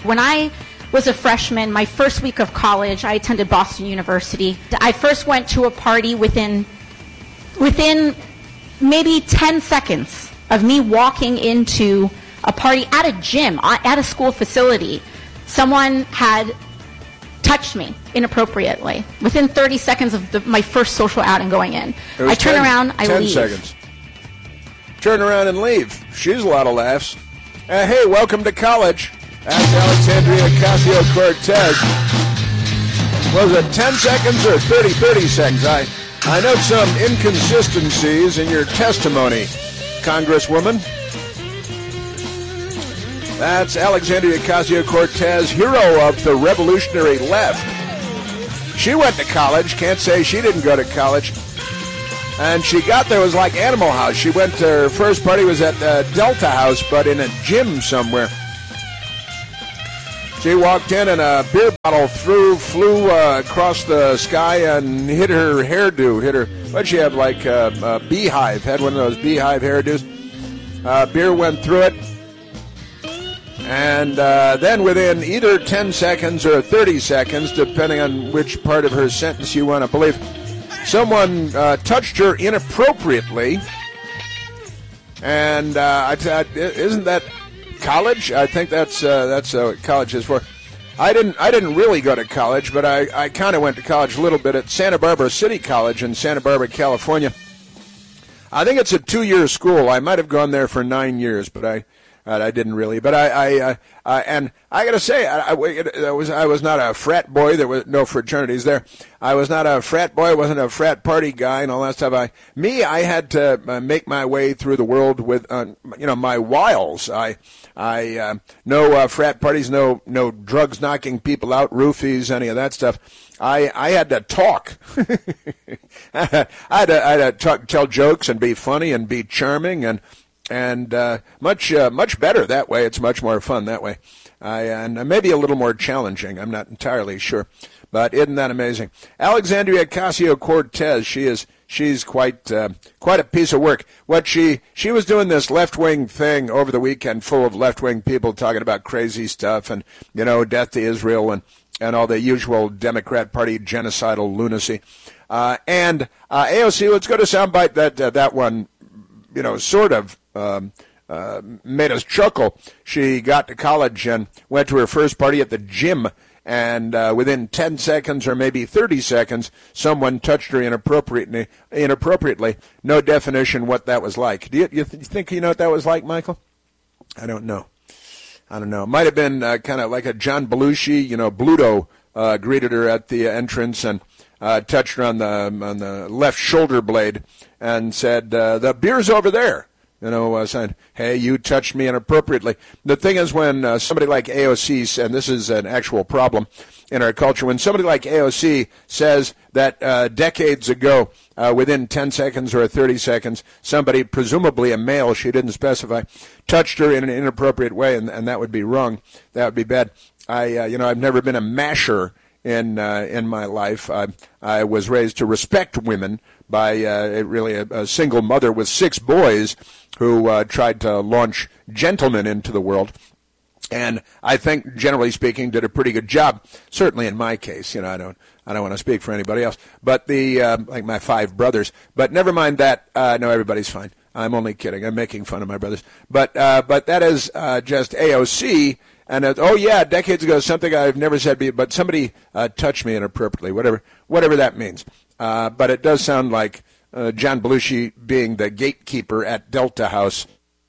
When I was a freshman, my first week of college, I attended Boston University. I first went to a party within maybe 10 seconds of me walking into a party at a gym, at a school facility. Someone had touched me inappropriately within 30 seconds of my first social outing going in. I turn around, I leave. 10 seconds. Turn around and leave. She's a lot of laughs. Hey, welcome to college. Ask Alexandria Ocasio-Cortez. Was it 10 seconds or 30 seconds? I note some inconsistencies in your testimony, Congresswoman. That's Alexandria Ocasio-Cortez, hero of the revolutionary left. She went to college. Can't say she didn't go to college. And she got there, it was like Animal House. She went to her first party was at Delta House, but in a gym somewhere. She walked in and a beer bottle flew across the sky and hit her hairdo. What'd she have, like a beehive? Had one of those beehive hairdos. Beer went through it. And then within either 10 seconds or 30 seconds, depending on which part of her sentence you want to believe, someone touched her inappropriately. And isn't that college? I think that's what college is for. I didn't really go to college, but I kind of went to college a little bit at Santa Barbara City College in Santa Barbara, California. I think it's a 2-year school. I might have gone there for 9 years, but I didn't really. But and I got to say, I was not a frat boy. There was no fraternities there. I was not a frat boy. I wasn't a frat party guy and all that stuff. I had to make my way through the world with my wiles. No frat parties, no drugs knocking people out, roofies, any of that stuff. I had to talk. I had to tell jokes and be funny and be charming and much better that way. It's much more fun that way, and maybe a little more challenging. I'm not entirely sure, but isn't that amazing? Alexandria Ocasio-Cortez. She's quite a piece of work. What she was doing this left-wing thing over the weekend, full of left-wing people talking about crazy stuff and death to Israel and all the usual Democrat Party genocidal lunacy. And AOC. Let's go to soundbite that one. Sort of made us chuckle. She got to college and went to her first party at the gym, and within 10 seconds or maybe 30 seconds, someone touched her inappropriately. No definition what that was like. Do you think you know what that was like, Michael? I don't know. It might have been kind of like a John Belushi, Bluto greeted her at the entrance and touched her on the left shoulder blade and said, the beer's over there. Saying, hey, you touched me inappropriately. The thing is, when somebody like AOC, and this is an actual problem in our culture, when somebody like AOC says that decades ago, within 10 seconds or 30 seconds, somebody, presumably a male, she didn't specify, touched her in an inappropriate way, and that would be wrong. That would be bad. I've never been a masher in my life. I was raised to respect women by really a single mother with 6 boys who tried to launch gentlemen into the world. And I think, generally speaking, did a pretty good job. Certainly in my case, I don't want to speak for anybody else. But like my 5 brothers. But never mind that. No, everybody's fine. I'm only kidding. I'm making fun of my brothers. But that is just AOC. And decades ago, something I've never said, but somebody touched me inappropriately. Whatever that means. But it does sound like John Belushi being the gatekeeper at Delta House.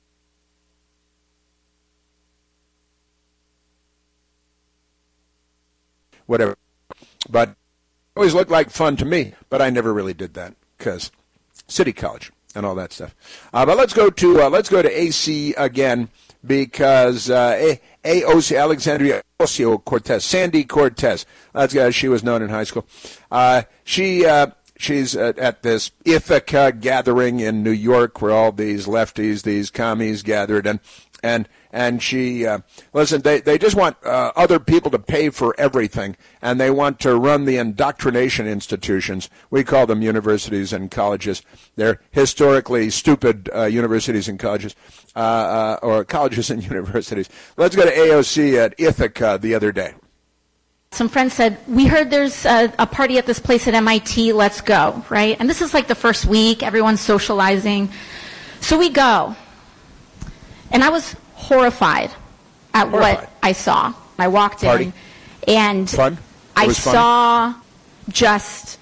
Whatever. But it always looked like fun to me, but I never really did that because City College and all that stuff. But let's go to AC again because AOC, Alexandria Ocasio-Cortez, Sandy Cortez. That's how she was known in high school. She's at this Ithaca gathering in New York where all these lefties, these commies gathered, and And she, listen, they just want other people to pay for everything, and they want to run the indoctrination institutions. We call them universities and colleges. They're historically stupid universities and colleges, or colleges and universities. Let's go to AOC at Ithaca the other day. Some friends said, we heard there's a party at this place at MIT, let's go, right? And this is like the first week, everyone's socializing. So we go. And I was horrified at what I saw. I walked in, and I saw just,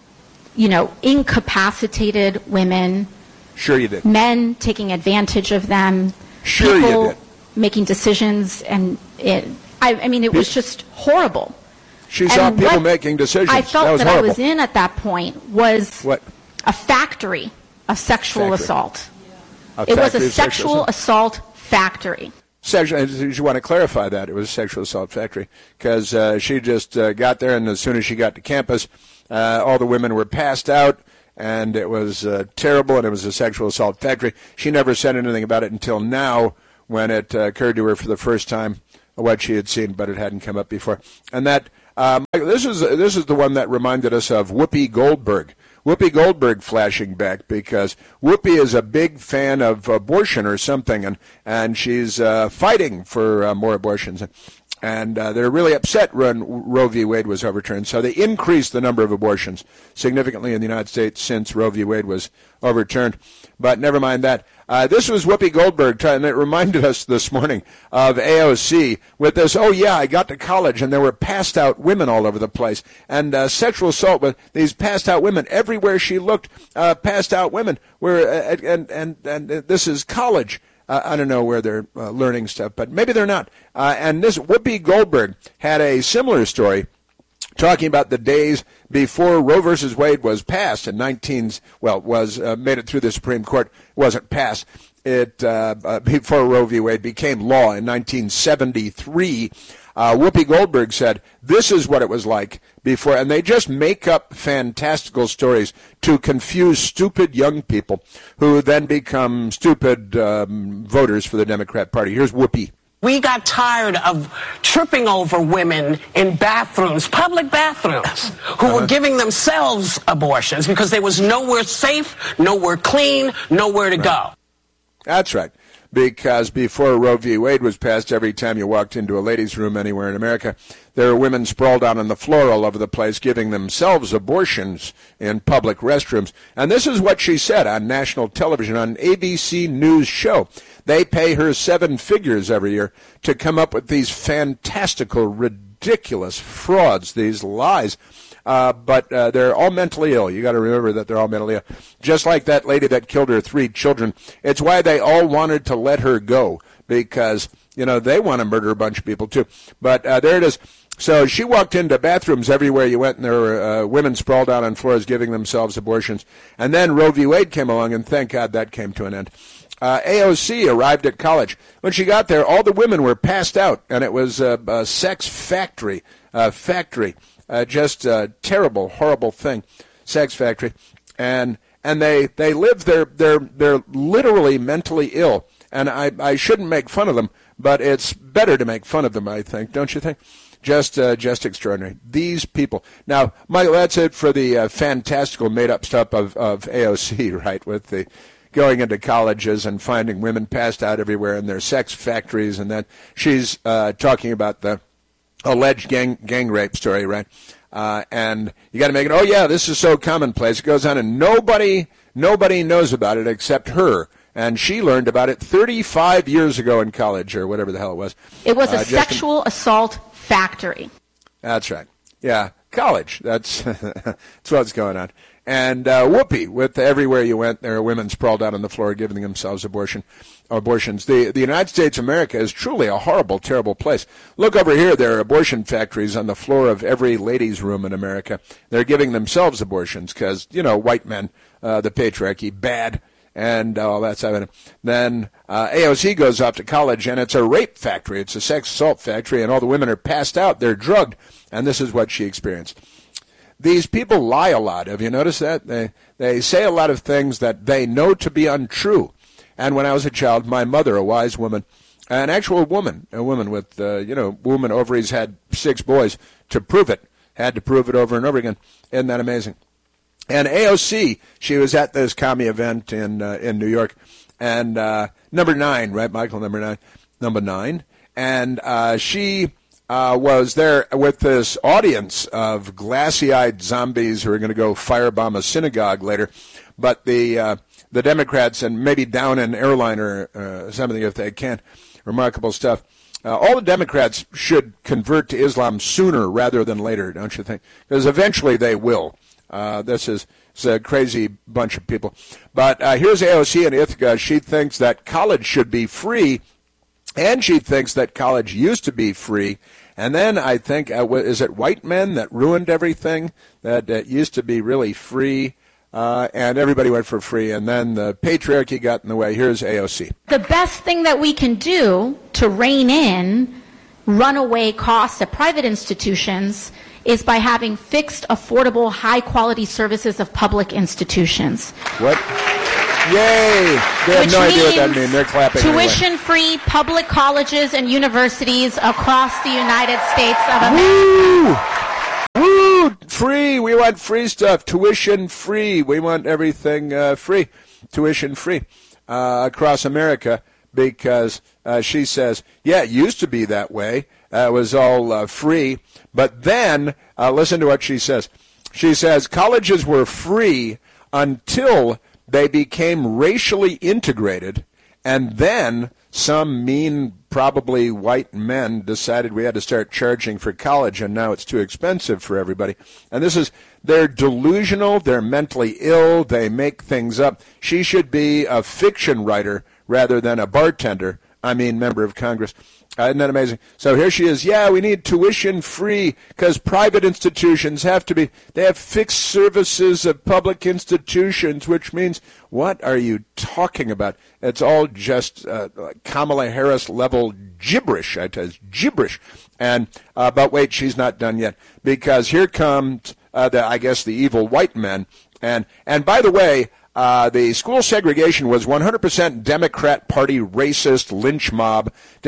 incapacitated women. Sure you did. Men taking advantage of them. Sure people you did. Making decisions, and it was just horrible. She saw people making decisions. I felt that horrible. I was in at that point was what? A factory of sexual assault. It was a sexual assault factory. You want to clarify that. It was a sexual assault factory because she just got there, and as soon as she got to campus, all the women were passed out, and it was terrible, and it was a sexual assault factory. She never said anything about it until now when it occurred to her for the first time what she had seen, but it hadn't come up before. And that this is the one that reminded us of Whoopi Goldberg. Whoopi Goldberg flashing back because Whoopi is a big fan of abortion or something, and she's fighting for more abortions. And they're really upset when Roe v. Wade was overturned. So they increased the number of abortions significantly in the United States since Roe v. Wade was overturned. But never mind that. This was Whoopi Goldberg, and it reminded us this morning of AOC with this, I got to college, and there were passed-out women all over the place. And sexual assault with these passed-out women. Everywhere she looked, passed-out women. And this is college. I don't know where they're learning stuff, but maybe they're not. And this Whoopi Goldberg had a similar story talking about the days before Roe versus Wade was passed in made it through the Supreme Court. It wasn't passed. Before Roe v. Wade became law in 1973. Whoopi Goldberg said, this is what it was like before, and they just make up fantastical stories to confuse stupid young people who then become stupid voters for the Democrat Party. Here's Whoopi. We got tired of tripping over women in bathrooms, public bathrooms, who were giving themselves abortions because there was nowhere safe, nowhere clean, nowhere to go. That's right. Because before Roe v. Wade was passed, every time you walked into a ladies' room anywhere in America, there were women sprawled out on the floor all over the place giving themselves abortions in public restrooms. And this is what she said on national television, on an ABC News show. They pay her 7 figures every year to come up with these fantastical, ridiculous frauds, these lies. But they're all mentally ill. You got to remember that they're all mentally ill. Just like that lady that killed her 3 children. It's why they all wanted to let her go because, they want to murder a bunch of people too. But there it is. So she walked into bathrooms everywhere you went, and there were women sprawled out on floors giving themselves abortions. And then Roe v. Wade came along, and thank God that came to an end. AOC arrived at college. When she got there, all the women were passed out, and it was a sex factory. Just a terrible, horrible thing, sex factory, and they live. They're literally mentally ill, and I shouldn't make fun of them, but it's better to make fun of them, I think, don't you think? Just extraordinary. These people. Now, Michael, that's it for the fantastical made-up stuff of AOC, right? With the going into colleges and finding women passed out everywhere in their sex factories, and then she's talking about the alleged gang rape story, right? And you got to make it, this is so commonplace. It goes on, and nobody knows about it except her. And she learned about it 35 years ago in college, or whatever the hell it was. It was a sexual assault factory. That's right. Yeah, college. That's what's going on. And Whoopi, with everywhere you went, there are women sprawled out on the floor giving themselves abortions. The United States of America is truly a horrible, terrible place. Look over here. There are abortion factories on the floor of every ladies' room in America. They're giving themselves abortions because, white men, the patriarchy, bad, and all that stuff. Then AOC goes off to college, and it's a rape factory. It's a sex assault factory, and all the women are passed out. They're drugged, and this is what she experienced. These people lie a lot. Have you noticed that? They say a lot of things that they know to be untrue. And when I was a child, my mother, a wise woman, An actual woman, a woman with, woman ovaries, had 6 boys to prove it. Had to prove it over and over again. Isn't that amazing? And AOC, she was at this commie event in New York. And number 9, right, Michael, number 9. And she was there with this audience of glassy-eyed zombies who are going to go firebomb a synagogue later. But the Democrats, and maybe down an airline or something if they can, remarkable stuff. All the Democrats should convert to Islam sooner rather than later, don't you think? Because eventually they will. This is a crazy bunch of people. But here's AOC in Ithaca. She thinks that college should be free, and she thinks that college used to be free. And then I think, is it white men that ruined everything that used to be really free? And everybody went for free, and then the patriarchy got in the way. Here's AOC. The best thing that we can do to rein in runaway costs at private institutions is by having fixed, affordable, high-quality services of public institutions. What? Yay! They have no idea what that means. They're clapping Tuition-free public colleges and universities across the United States of America. Woo! Free! We want free stuff. Tuition free. We want everything free. Tuition free across America, because she says, yeah, it used to be that way. It was all free. But then, listen to what she says. She says, colleges were free until they became racially integrated, and then some mean, probably white men decided we had to start charging for college, and now it's too expensive for everybody. And they're delusional, they're mentally ill, they make things up. She should be a fiction writer rather than a bartender, member of Congress. Isn't that amazing? So here she is. Yeah, we need tuition free because private institutions they have fixed services of public institutions, which means, what are you talking about? It's all just Kamala Harris level gibberish. I tell you, it's gibberish. And but wait, she's not done yet, because here comes the evil white men. And by the way, the school segregation was 100% Democrat Party racist lynch mob.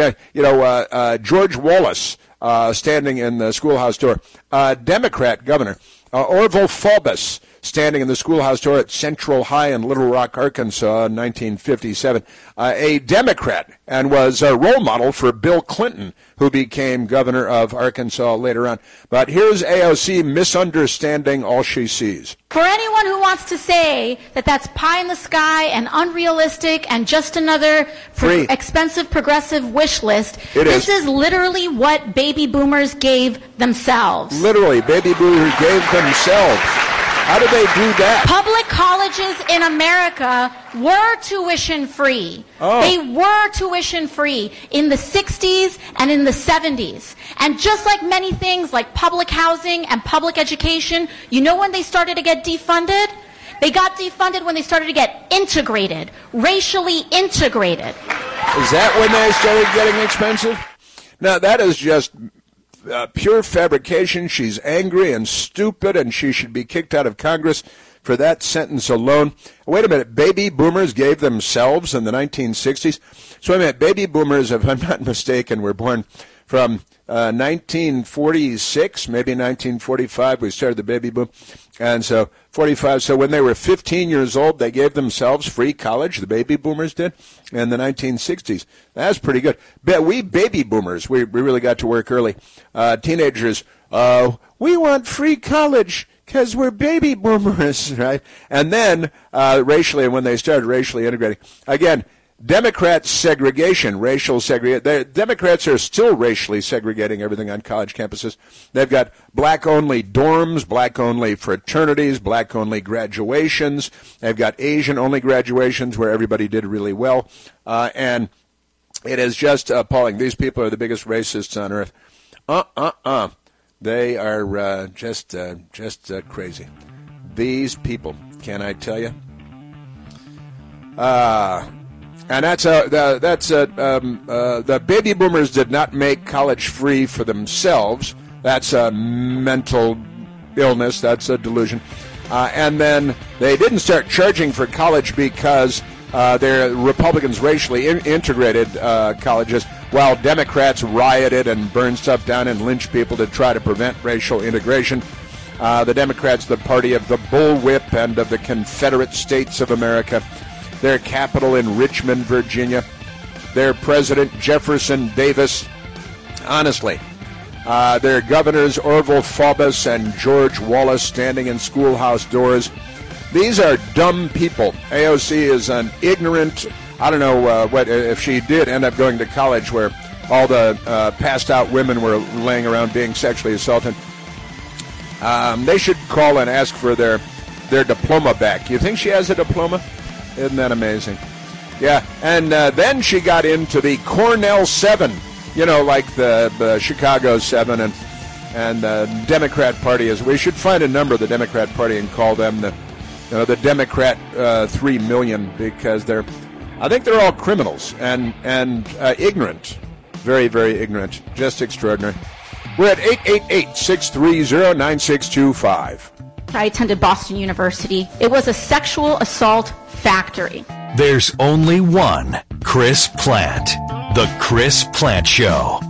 George Wallace standing in the schoolhouse door, Democrat governor. Orville Faubus standing in the schoolhouse door at Central High in Little Rock, Arkansas in 1957. A Democrat, and was a role model for Bill Clinton, who became governor of Arkansas later on. But here's AOC misunderstanding all she sees. For anyone who wants to say that that's pie in the sky and unrealistic and just another expensive progressive wish list, this is literally what baby boomers gave themselves. Literally, baby boomers gave themselves. How did they do that? Public colleges in America were tuition free. Oh. They were tuition free in the 60s and in the 70s. And just like many things like public housing and public education, you know when they started to get defunded? They got defunded when they started to get integrated, racially integrated. Is that when they started getting expensive? Now, that is just pure fabrication. She's angry and stupid, and she should be kicked out of Congress for that sentence alone. Wait a minute, baby boomers gave themselves in the 1960s? So wait a minute, baby boomers, if I'm not mistaken, were born from 1946, maybe 1945, we started the baby boom. And so 45, so when they were 15 years old, they gave themselves free college, the baby boomers did, in the 1960s. That's pretty good. We baby boomers, we really got to work early. Teenagers, we want free college because we're baby boomers, right? And then racially, when they started racially integrating, again, Democrat segregation, racial segregation. Democrats are still racially segregating everything on college campuses. They've got black-only dorms, black-only fraternities, black-only graduations. They've got Asian-only graduations where everybody did really well. And it is just appalling. These people are the biggest racists on earth. They are just crazy. These people, can I tell you? And the baby boomers did not make college free for themselves. That's a mental illness. That's a delusion. And then they didn't start charging for college because They're Republicans racially integrated colleges, while Democrats rioted and burned stuff down and lynched people to try to prevent racial integration. The Democrats, the party of the bullwhip and of the Confederate States of America. Their capital in Richmond, Virginia. Their president, Jefferson Davis. Honestly, their governors, Orville Faubus and George Wallace, standing in schoolhouse doors. These are dumb people. AOC is an ignorant, I don't know what if she did end up going to college where all the passed out women were laying around being sexually assaulted. They should call and ask for their diploma back. You think she has a diploma? Isn't that amazing? Yeah, and then she got into the Cornell 7, like the Chicago 7 and the Democrat Party is. We should find a number of the Democrat Party and call them the Democrat 3 million, because I think they're all criminals and ignorant, very, very ignorant, just extraordinary. We're at 888-630-9625. I attended Boston University. It was a sexual assault factory. There's only one Chris Plante. The Chris Plante Show.